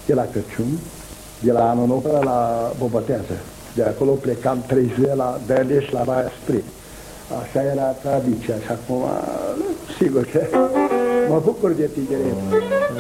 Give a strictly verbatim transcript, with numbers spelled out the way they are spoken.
de la Crăciun, de la anul nou până la Bobotează. De acolo plecam trei zile la Dăleș, la Baia Spre. Așa era tradiția și acum, sigur că mă bucur de tineret.